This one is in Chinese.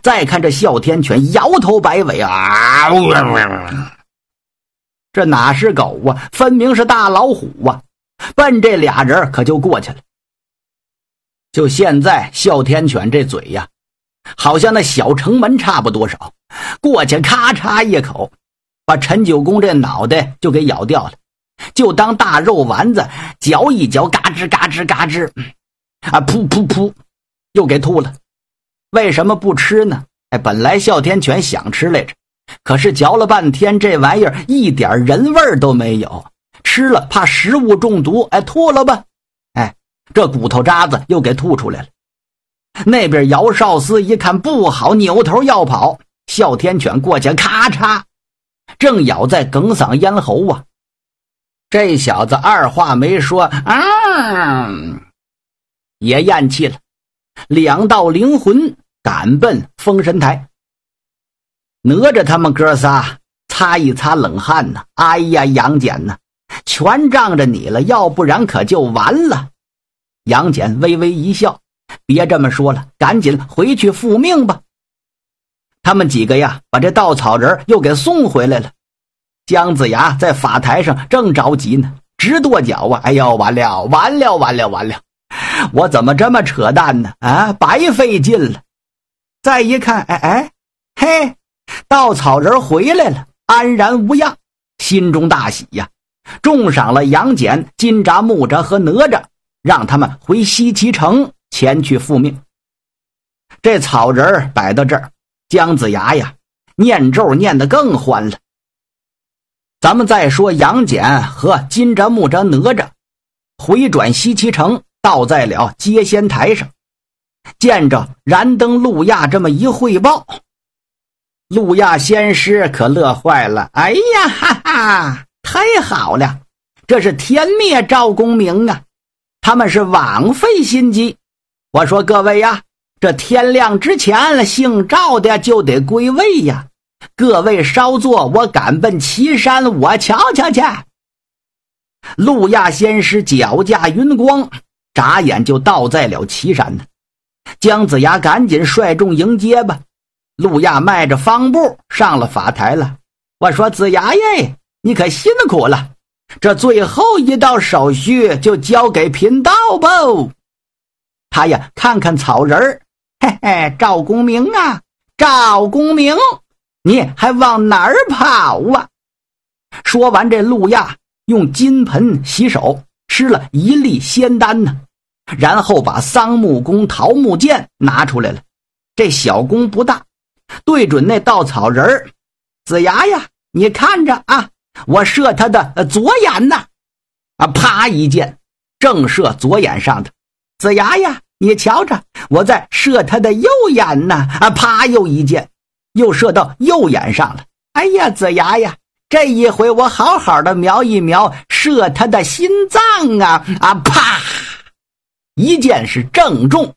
再看这哮天犬摇头摆尾啊，这哪是狗啊，分明是大老虎啊，奔这俩人可就过去了。就现在哮天犬这嘴呀，好像那小城门差不多少，过去咔嚓一口，把陈九公这脑袋就给咬掉了，就当大肉丸子嚼一嚼，嘎吱嘎吱嘎吱，啊，噗噗噗，又给吐了。为什么不吃呢？本来哮天犬想吃来着，可是嚼了半天，这玩意儿一点人味儿都没有，吃了怕食物中毒，吐了吧。这骨头渣子又给吐出来了。那边姚少司一看不好，扭头要跑，哮天犬过去咔嚓，正咬在哽嗓咽喉啊。这小子二话没说也咽气了，两道灵魂赶奔封神台。哪吒他们哥仨擦一擦冷汗呢，哎呀，杨戬呢，全仗着你了，要不然可就完了。杨戬微微一笑，别这么说了，赶紧回去复命吧。他们几个呀，把这稻草人又给送回来了。姜子牙在法台上正着急呢，直跺脚啊，哎呦，完了完了完了完了，我怎么这么扯淡呢？白费劲了。再一看，嘿，稻草人回来了，安然无恙，心中大喜呀，重赏了杨戬、金吒、木吒和哪吒，让他们回西岐城前去复命。这草人摆到这儿，姜子牙呀念咒念得更欢了。咱们再说杨戬和金吒、木吒、哪吒回转西岐城，到在了接仙台上，见着燃灯路亚这么一汇报，路亚仙师可乐坏了，哎呀哈哈，太好了，这是天灭赵公明啊，他们是枉费心机。我说各位呀，这天亮之前姓赵的就得归位呀，各位稍坐，我赶奔岐山，我瞧瞧去。路亚仙师脚驾云光，眨眼就到在了岐山呢。姜子牙赶紧率众迎接吧。路亚迈着方步上了法台了。我说子牙耶，你可辛苦了，这最后一道手续就交给贫道吧。他呀看看草人儿，嘿嘿，赵公明啊，赵公明，你还往哪儿跑啊？说完，这路亚用金盆洗手，吃了一粒仙丹呢，然后把桑木弓、桃木剑拿出来了。这小弓不大，对准那稻草人儿，子牙呀，你看着啊，我射他的左眼呐！啪一箭，正射左眼上的。子牙呀，你瞧着，我在射他的右眼呐！啪又一箭，又射到右眼上了。哎呀，子牙呀，这一回我好好的瞄一瞄，射他的心脏啊！啪，一箭是正中